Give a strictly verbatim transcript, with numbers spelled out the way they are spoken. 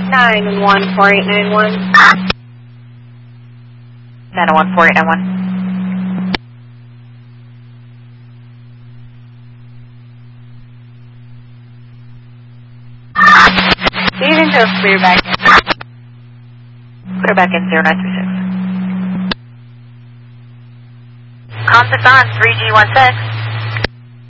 nine one four eight nine one. nine one four eight nine one. You can just clear back in. Clear back in zero nine three six. Contact on three G one six.